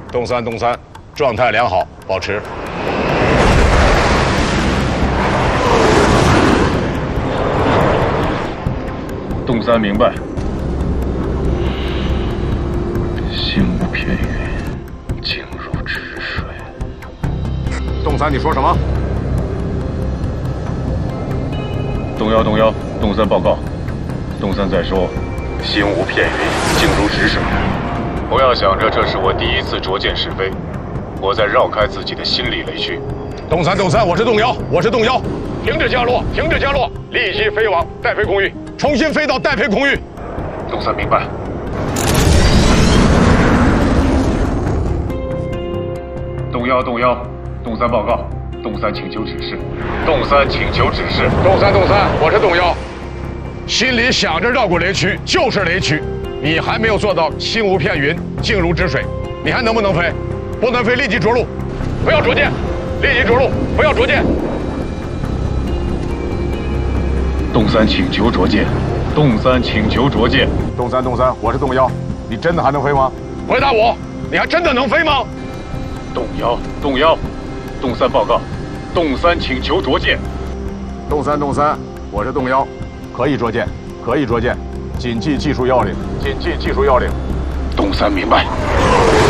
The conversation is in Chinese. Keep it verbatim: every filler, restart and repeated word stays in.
洞三，洞三，状态良好，保持。 洞三明白。心无偏语，静如止水。 洞三，你说什么？ 洞幺，洞幺，洞三报告。洞三在说，心无片语，静如止水。不要想着这是我第一次拙见是非，我在绕开自己的心理雷区。 洞三，洞三，我是洞幺，我是洞幺，停止降落，停止降落，立即飞往戴培空域，重新飞到戴培空域。 洞三明白。洞幺，洞幺，洞三报告，洞三请求指示。洞三请求指示。 洞三，洞三，我是洞幺，心里想着绕过雷区就是雷区，你还没有做到心无片云，静如止水，你还能不能飞？不能飞，立即着陆，不要着舰，立即着陆，不要着舰。 洞三请求着舰。洞三请求着舰。 洞三，洞三，我是洞幺，你真的还能飞吗？回答我，你还真的能飞吗？ 洞幺，洞幺，洞三报告，洞三请求着舰。 洞三，洞三，我是洞幺，可以着舰，可以着舰，谨记技术要领，谨记技术要领。 洞三明白。